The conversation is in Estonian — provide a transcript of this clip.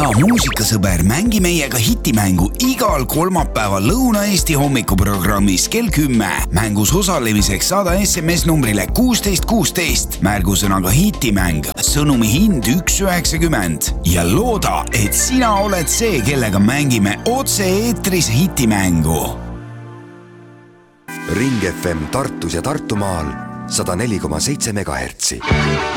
hea muusikasõber, mängi meiega hitimängu igal kolmapäeval Lõuna-Eesti hommikuprogrammis kell 10. Mängus osalemiseks saada SMS numbrile 1616 märgusõnaga hitimäng, sõnumi hind 1,90 ja looda, et sina oled see, kellega mängime otse eetris hitimängu. Ring FM Tartus ja Tartumaal 104,7 MHz.